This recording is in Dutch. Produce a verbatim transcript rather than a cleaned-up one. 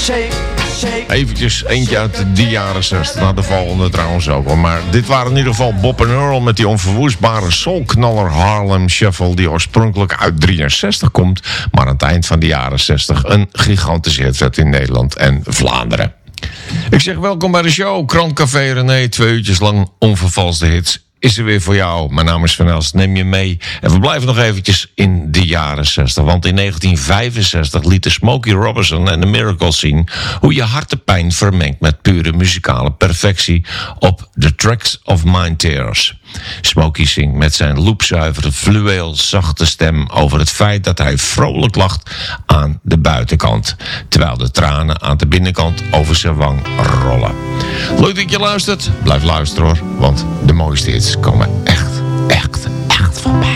shake, shake. Eventjes eentje uit de jaren zestig. Nou, de volgende trouwens ook wel. Maar dit waren in ieder geval Bob en Earl met die onverwoestbare soulknaller Harlem Shuffle, die oorspronkelijk uit drieënzestig komt, maar aan het eind van de jaren zestig een gigantische hit werd in Nederland en Vlaanderen. Ik zeg welkom bij de show. Krantcafé René, twee uurtjes lang onvervalste hits is er weer voor jou. Mijn naam is Van Elst, neem je mee. En we blijven nog eventjes in de jaren zestig. Want in negentien vijfenzestig lieten Smokey Robinson en de Miracles zien hoe je hartepijn vermengt met pure muzikale perfectie op The Tracks of Mind Tears. Smokey zingt met zijn loopzuivere, fluweel, zachte stem over het feit dat hij vrolijk lacht aan de buitenkant, terwijl de tranen aan de binnenkant over zijn wang rollen. Leuk dat je luistert. Blijf luisteren hoor, want de mooiste hits komen echt, echt, echt voorbij.